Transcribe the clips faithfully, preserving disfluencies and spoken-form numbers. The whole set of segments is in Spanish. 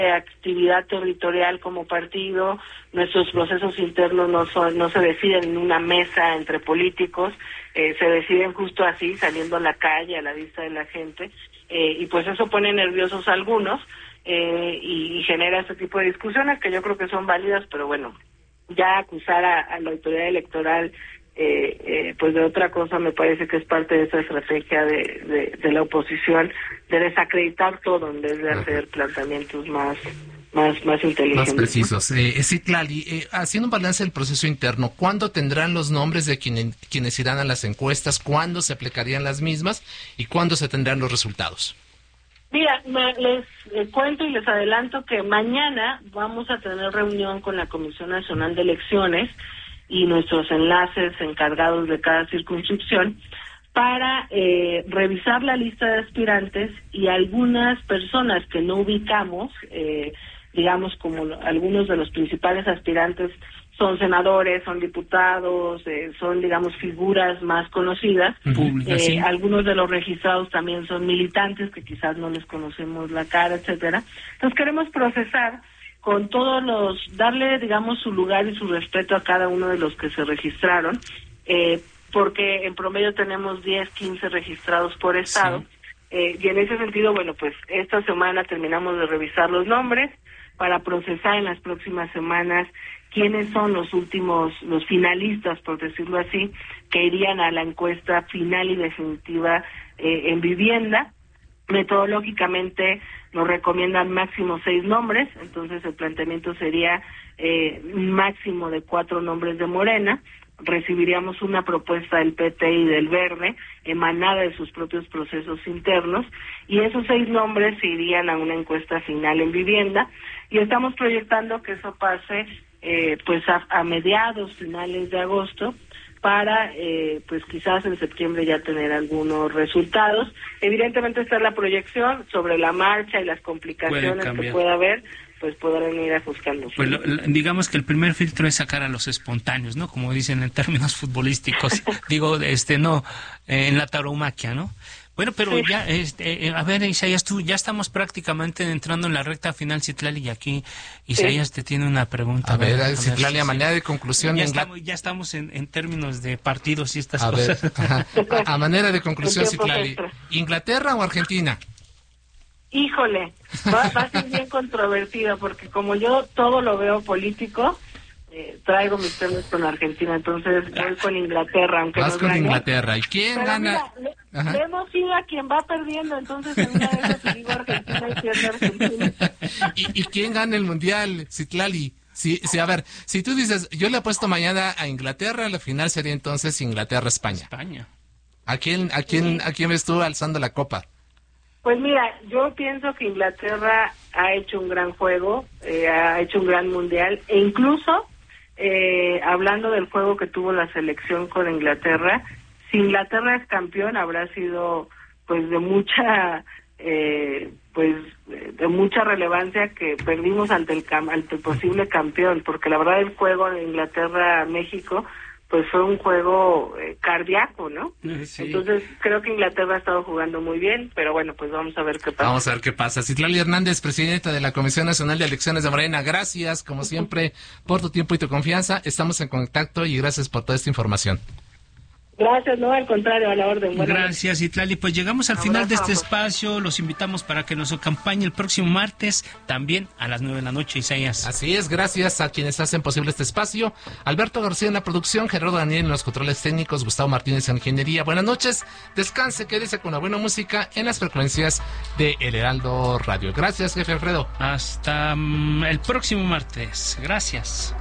actividad territorial como partido, nuestros procesos internos no son, no se deciden en una mesa entre políticos, eh, se deciden justo así, saliendo a la calle, a la vista de la gente, eh, y pues eso pone nerviosos a algunos, eh, y, y genera este tipo de discusiones que yo creo que son válidas, pero bueno, ya acusar a, a la autoridad electoral Eh, eh, pues de otra cosa me parece que es parte de esa estrategia de, de, de la oposición de desacreditar todo en vez de hacer planteamientos más más más inteligentes, más precisos. ¿no? Eh, Citlali, eh, haciendo un balance del proceso interno, ¿cuándo tendrán los nombres de quienes, quienes irán a las encuestas? ¿Cuándo se aplicarían las mismas? ¿Y cuándo se tendrán los resultados? Mira, me, les eh, cuento y les adelanto que mañana vamos a tener reunión con la Comisión Nacional de Elecciones y nuestros enlaces encargados de cada circunscripción para eh, revisar la lista de aspirantes y algunas personas que no ubicamos, eh, digamos como lo, algunos de los principales aspirantes son senadores, son diputados, eh, son digamos figuras más conocidas, Pública, eh, sí. Algunos de los registrados también son militantes que quizás no les conocemos la cara, etcétera. Entonces queremos procesar con todos los, darle, digamos, su lugar y su respeto a cada uno de los que se registraron, eh, porque en promedio tenemos diez, quince registrados por estado, sí. eh, y en ese sentido, bueno, pues esta semana terminamos de revisar los nombres para procesar en las próximas semanas quiénes son los últimos, los finalistas, por decirlo así, que irían a la encuesta final y definitiva eh, en vivienda. Metodológicamente nos recomiendan máximo seis nombres, entonces el planteamiento sería eh, máximo de cuatro nombres de Morena. Recibiríamos una propuesta del P T y del Verde emanada de sus propios procesos internos y esos seis nombres se irían a una encuesta final en vivienda y estamos proyectando que eso pase eh, pues a, a mediados, finales de agosto para eh, pues quizás en septiembre ya tener algunos resultados. Evidentemente está la proyección sobre la marcha y las complicaciones que pueda haber, pues podrán ir ajustándose. Pues lo, lo, digamos que el primer filtro es sacar a los espontáneos, ¿no? Como dicen en términos futbolísticos. Digo, este no, eh, en la tauromaquia, ¿no? Bueno, pero sí. ya, este, eh, a ver, Isaías, tú, ya estamos prácticamente entrando en la recta final, Citlali, y aquí Isaías sí. te tiene una pregunta. A, a ver, ver Citlali, a manera de conclusión. Ya estamos, ya estamos en, en términos de partidos y estas a cosas. Ver, a, a manera de conclusión, Citlali, ¿Inglaterra o Argentina? Híjole, va, va a ser bien controvertido, porque como yo todo lo veo político, eh, traigo mis temas con Argentina, entonces voy con Inglaterra, aunque Vas nos con gane. Inglaterra. ¿Y quién Pero gana? Mira, le, le hemos ido a quien va perdiendo, entonces en una de esas te digo Argentina y pierde Argentina. ¿Y, ¿Y quién gana el Mundial, Citlali? Sí, sí, a ver, si tú dices, yo le apuesto mañana a Inglaterra, la final sería entonces Inglaterra-España. España. ¿A quién, a quién, Sí. a quién ves tú alzando la copa? Pues mira, yo pienso que Inglaterra ha hecho un gran juego, eh, ha hecho un gran mundial, e incluso, eh, hablando del juego que tuvo la selección con Inglaterra, si Inglaterra es campeón, habrá sido pues de mucha eh, pues de mucha relevancia que perdimos ante el, cam- ante el posible campeón, porque la verdad el juego de Inglaterra-México pues fue un juego eh, cardíaco, ¿no? Sí. Entonces creo que Inglaterra ha estado jugando muy bien, pero bueno, pues vamos a ver qué pasa. Vamos a ver qué pasa. Citlali Hernández, presidenta de la Comisión Nacional de Elecciones de Morena, gracias, como siempre, por tu tiempo y tu confianza. Estamos en contacto y gracias por toda esta información. Gracias, no, al contrario, a la orden. Buenas Gracias, Citlali. Pues llegamos al Abrazo. final de este espacio. Los invitamos para que nos acompañe el próximo martes, también a las nueve de la noche, Isaías. Así es, gracias a quienes hacen posible este espacio. Alberto García en la producción, Gerardo Daniel en los controles técnicos, Gustavo Martínez en ingeniería. Buenas noches, descanse, quédese con la buena música en las frecuencias de El Heraldo Radio. Gracias, jefe Alfredo. Hasta um, el próximo martes. Gracias.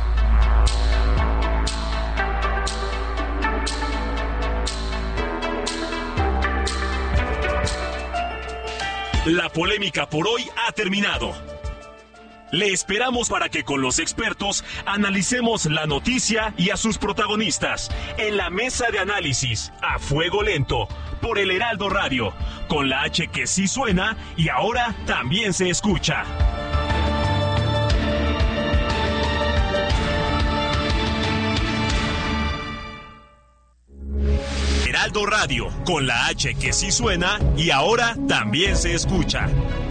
La polémica por hoy ha terminado. Le esperamos para que con los expertos analicemos la noticia y a sus protagonistas en la mesa de análisis a fuego lento por El Heraldo Radio, con la H que sí suena y ahora también se escucha. Heraldo Radio, con la H que sí suena y ahora también se escucha.